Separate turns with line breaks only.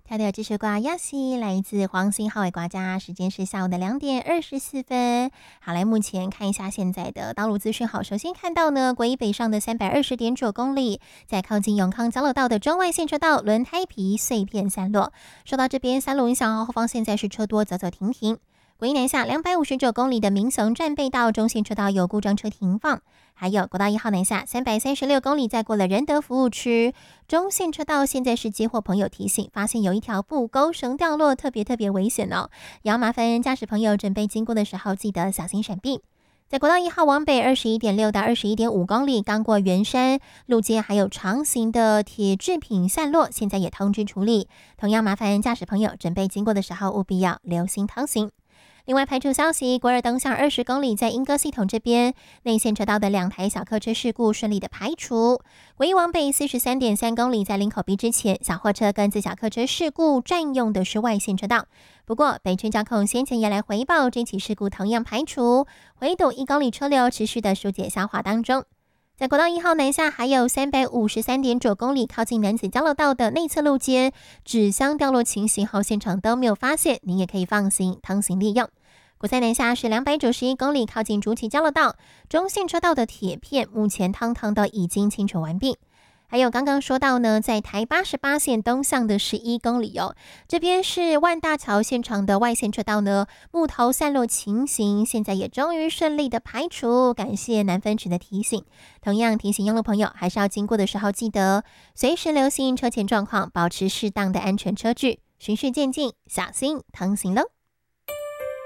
它的支持卦亚西来自黄星号尾卦家，时间是下午的2点24分。好，来目前看一下现在的道路资讯。好，首先看到呢，国一北上的320.9公里，在靠近永康交流道的中外线车道，轮胎皮碎片散落，受到这边山路影响，后方现在是车多，走走停停。国一南下259公里的民雄战备道中线车道有故障车停放，还有国道1号南下336公里，再过了仁德服务区中线车道，现在是接获朋友提醒，发现有一条布钩绳掉落，特别危险哦，也要麻烦驾驶朋友准备经过的时候记得小心闪避。在国道1号往北21.6到21.5公里，刚过圆山路肩还有长形的铁制品散落，现在也通知处理，同样麻烦驾驶朋友准备经过的时候务必要留心通行。另外排除消息，国二东向20公里，在莺歌系统这边内线车道的2台小客车事故顺利的排除。国一往北43.3公里，在林口 B 之前，小货车跟自小客车事故占用的是外线车道。不过北区交控先前也来回报，这起事故同样排除，回堵1公里车流持续的疏解消化当中。在国道1号南下还有353.9公里，靠近南子交流道的内侧路肩，纸箱掉落情形后现场都没有发现，你也可以放心通行利用。国三南下是291公里，靠近竹崎交流道中线车道的铁片，目前汤都已经清除完毕。还有刚刚说到呢，在台88线东向的11公里哦，这边是万大桥现场的外线车道呢，木头散落情形，现在也终于顺利的排除，感谢南分局的提醒。同样提醒用路朋友，还是要经过的时候记得随时留心车前状况，保持适当的安全车距，循序渐进，小心通行喽。